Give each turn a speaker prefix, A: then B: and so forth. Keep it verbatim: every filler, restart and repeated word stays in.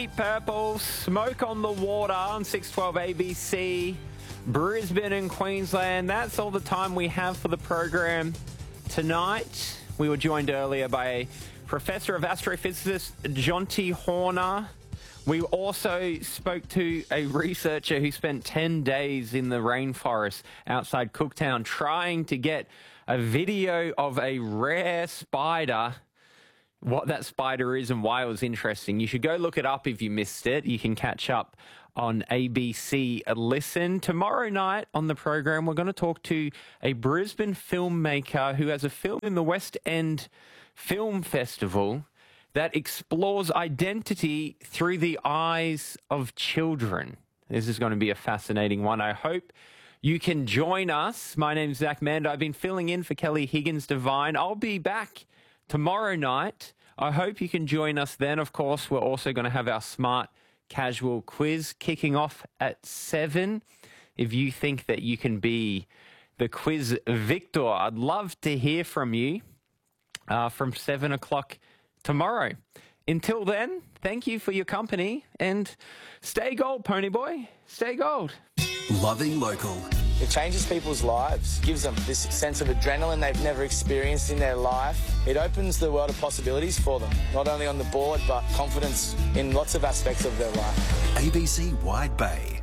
A: Deep Purple, Smoke on the Water on six twelve A B C, Brisbane and Queensland. That's all the time we have for the program tonight. We were joined earlier by Professor of Astrophysicist Jonty Horner. We also spoke to a researcher who spent ten days in the rainforest outside Cooktown trying to get a video of a rare spider. What that spider is and why it was interesting. You should go look it up if you missed it. You can catch up on A B C Listen. Tomorrow night on the program, we're going to talk to a Brisbane filmmaker who has a film in the West End Film Festival that explores identity through the eyes of children. This is going to be a fascinating one. I hope you can join us. My name's Zach Manda. I've been filling in for Kelly Higgins-Devine. I'll be back tomorrow night. I hope you can join us then. Of course, we're also going to have our Smart Casual quiz kicking off at seven. If you think that you can be the quiz victor, I'd love to hear from you uh, from seven o'clock tomorrow. Until then, thank you for your company and stay gold, Pony Boy. Stay gold.
B: Loving local.
C: It changes people's lives, gives them this sense of adrenaline they've never experienced in their life. It opens the world of possibilities for them, not only on the board, but confidence in lots of aspects of their life.
B: A B C Wide Bay.